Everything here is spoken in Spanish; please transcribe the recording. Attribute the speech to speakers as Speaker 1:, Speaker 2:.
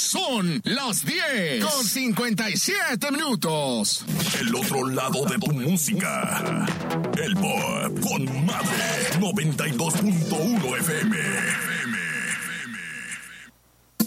Speaker 1: Son las 10:57.
Speaker 2: El otro lado de tu música. El Pop con Madre 92.1 FM.